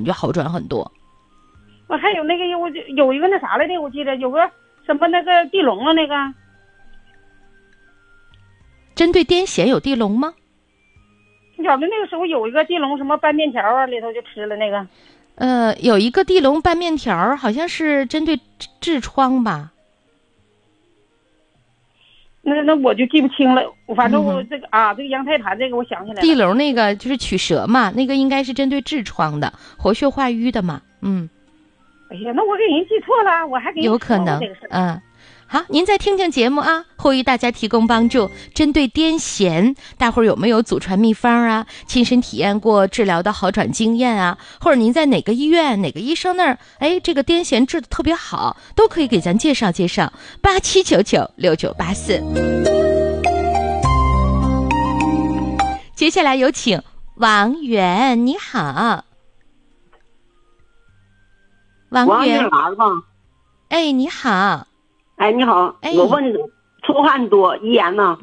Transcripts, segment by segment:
觉好转很多。 我还有那个我有一个那啥来的，我记得有个什么那个地龙啊那个。 针对癫痫有地龙吗？ 小的那个时候有一个地龙什么拌面条啊，里头就吃了那个。 有一个地龙拌面条，好像是针对痔疮吧。 那我就记不清了，反正我这个这个羊胎盘这个我想起来了。 地龙那个就是取舌嘛，那个应该是针对痔疮的，活血化瘀的嘛。 哎呀，那我给人记错了，我还给人有可能这个事。 好，您再听听节目啊，呼吁大家提供帮助。针对癫痫，大伙儿有没有祖传秘方啊？亲身体验过治疗的好转经验啊？或者您在哪个医院、哪个医生那儿，这个癫痫治得特别好，都可以给咱介绍介绍。87996984。接下来有请王源，你好。 王源儿吧？ 你好。 你好。我问出汗多遗言呢？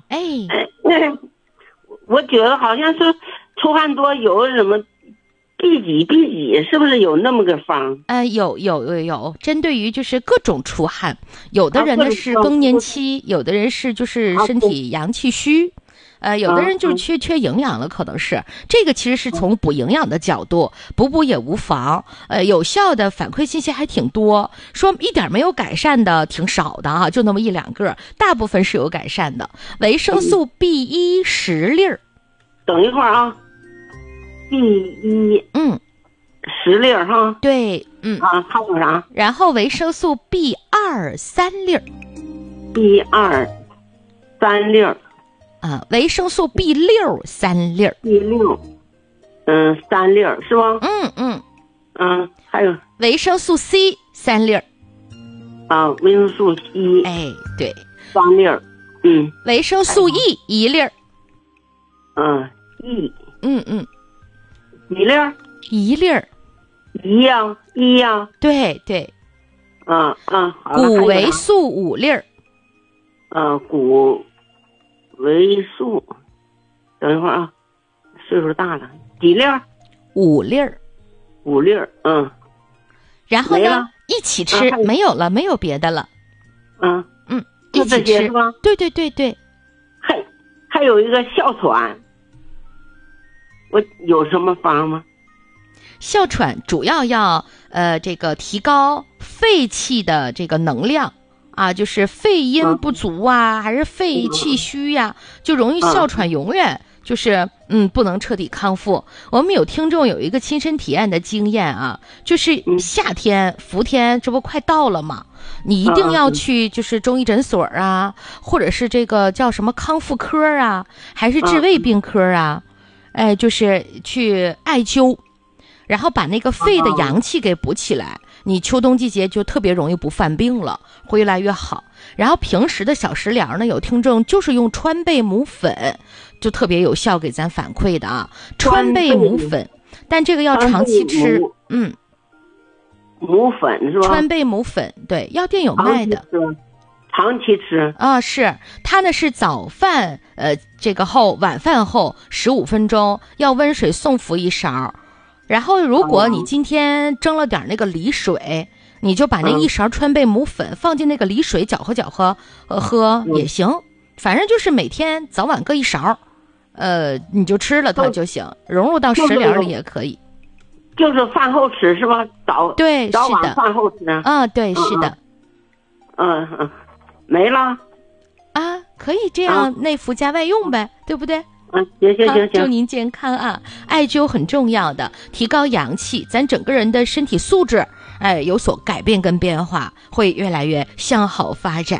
我觉得好像是出汗多有什么避己，是不是有那么个方？ 有，针对于就是各种出汗，有的人呢是更年期，有的人是就是身体阳气虚。有的人就是缺营养了，可能是这个其实是从补营养的角度，补也无妨。有效的反馈信息还挺多，说一点没有改善的挺少的哈，就那么一两个，大部分是有改善的。维生素 B1 10粒儿， 等一会儿啊 ，B1 10粒儿哈， 对， 还有啥？ 然后维生素 B2 3粒儿 ，B2 3粒儿。 维生素 B6 3粒儿 ，B6 3粒儿是吧？还有维生素 C 3粒儿维生素 C 对 3粒儿， 维生素 E 1粒儿 E 几粒儿 ？1粒儿一呀， 对， 好了， 谷维素5粒儿谷维素，等一会儿啊，岁数大了，几粒儿 ？5粒儿 ，5粒儿， 然后呢，一起吃，没有了，没有别的了，一起吃，对， 还有一个哮喘，我有什么方吗？ 哮喘主要要这个提高肺气的这个能量。就是肺阴不足还是肺气虚呀，就容易哮喘，永远就是不能彻底康复。我们有听众有一个亲身体验的经验就是夏天伏天，这不快到了吗？你一定要去就是中医诊所或者是这个叫什么康复科还是治胃病科就是去艾灸，然后把那个肺的阳气给补起来。你秋冬季节就特别容易不犯病了，会越来越好。然后平时的小食疗呢，有听众就是用川贝母粉，就特别有效，给咱反馈的川贝母粉，但这个要长期吃。 母粉是吧？ 川贝母粉，对，药店有卖的。 长期吃是它呢是早饭这个后晚饭后15分钟要温水送服1勺。然后如果你今天蒸了点那个梨水，你就把那1勺川贝母粉放进那个梨水搅和喝也行，反正就是每天早晚各1勺，你就吃了它就行，融入到食疗里也可以。 就是饭后吃是吧？ 对， 早晚是的， 饭后吃对，是的。 没了可以这样内服加外用呗，对不对？ 行， 祝您健康艾灸很重要的，提高阳气，咱整个人的身体素质有所改变跟变化，会越来越向好发展。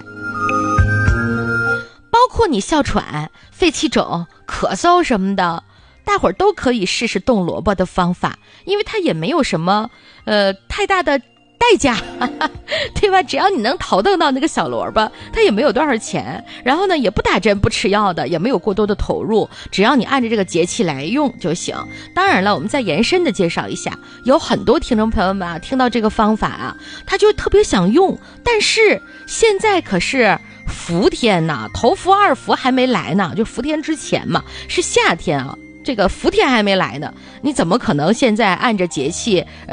包括你哮喘、肺气肿、咳嗽什么的，大伙儿都可以试试冻萝卜的方法，因为它也没有什么太大的代价对吧？只要你能淘得到那个小萝卜，它也没有多少钱，然后呢也不打针不吃药的，也没有过多的投入，只要你按照这个节气来用就行。当然了，我们再延伸的介绍一下，有很多听众朋友们听到这个方法他就特别想用，但是现在可是伏天头伏二伏还没来呢，就伏天之前嘛，是夏天这个伏天还没来呢，你怎么可能现在按着节气